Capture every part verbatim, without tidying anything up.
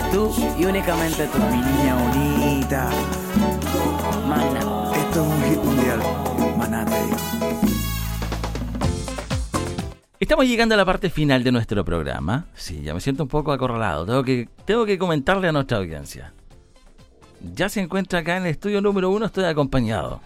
Tú y únicamente tú, mi niña bonita. Mana. Esto es un hit mundial. Maná, te digo. Estamos llegando a la parte final de nuestro programa. Sí, ya me siento un poco acorralado. Tengo que, tengo que comentarle a nuestra audiencia. Ya se encuentra acá en el estudio número uno, estoy acompañado.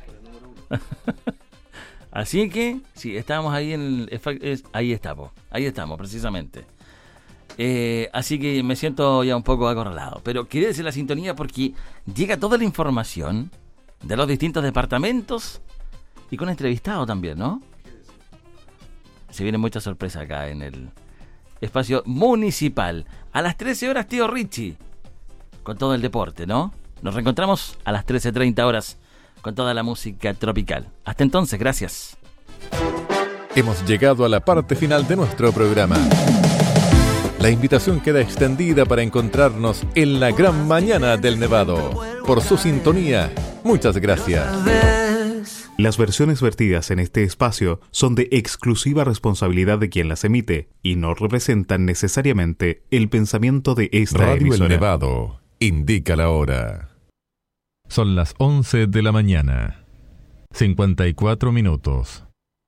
Así que, sí, estábamos ahí en el... Ahí estamos, ahí estamos, precisamente. Eh, así que me siento ya un poco acorralado. Pero quédese en la sintonía porque llega toda la información de los distintos departamentos y con entrevistado también, ¿no? Se viene mucha sorpresa acá en el espacio municipal. A las trece horas, tío Richie, con todo el deporte, ¿no? Nos reencontramos a las trece treinta horas con toda la música tropical. Hasta entonces, gracias. Hemos llegado a la parte final de nuestro programa. La invitación queda extendida para encontrarnos en la gran mañana del Nevado. Por su sintonía, muchas gracias. Las versiones vertidas en este espacio son de exclusiva responsabilidad de quien las emite y no representan necesariamente el pensamiento de esta Radio emisora. El Nevado indica la hora. Son las once de la mañana. cincuenta y cuatro minutos.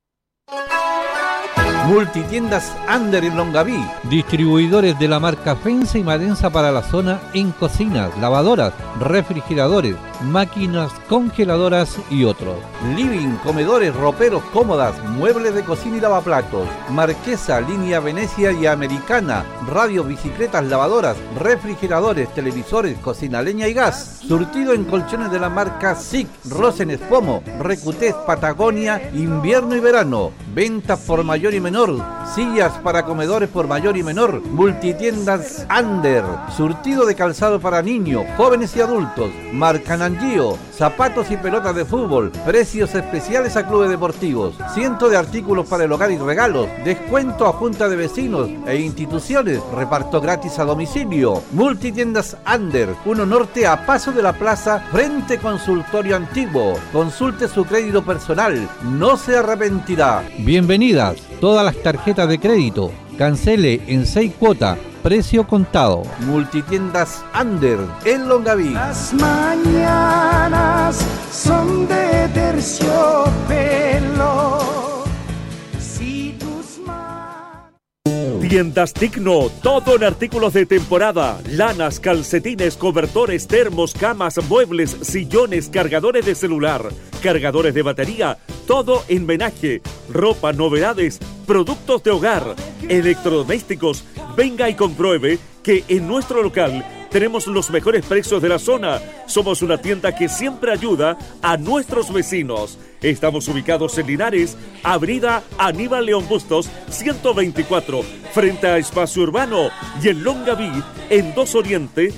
Multitiendas Ander en Longaví. Distribuidores de la marca Fensa y Madensa para la zona en cocinas, lavadoras, refrigeradores, máquinas congeladoras y otros. Living, comedores, roperos, cómodas, muebles de cocina y lavaplatos. Marquesa, línea Venecia y Americana. Radio, bicicletas, lavadoras, refrigeradores, televisores, cocina leña y gas. Surtido en colchones de la marca S I C, Rosen Espomo, Recutés, Patagonia, invierno y verano. Ventas por mayor y menor. Sillas para comedores por mayor y menor. Multitiendas Ander. Surtido de calzado para niños, jóvenes y adultos. Marca Nangio. Zapatos y pelotas de fútbol. Precios especiales a clubes deportivos. Cientos de artículos para el hogar y regalos. Descuento a junta de vecinos e instituciones. Reparto gratis a domicilio. Multitiendas Ander. uno Norte a paso de la plaza frente consultorio antiguo. Consulte su crédito personal. No se arrepentirá. Bienvenidas. Todas las tarjetas de crédito. Cancele en seis cuotas. Precio contado. Multitiendas Ander en Longaví. Las mañanas son de terciopelo. Si tus manos... Tiendas Digno, todo en artículos de temporada, lanas, calcetines, cobertores, termos, camas, muebles, sillones, cargadores de celular, cargadores de batería, todo en menaje, ropa, novedades, productos de hogar, electrodomésticos. Venga y compruebe que en nuestro local tenemos los mejores precios de la zona. Somos una tienda que siempre ayuda a nuestros vecinos. Estamos ubicados en Linares, Avenida Aníbal León Bustos, ciento veinticuatro, frente a Espacio Urbano, y en Longaví, en Dos Oriente,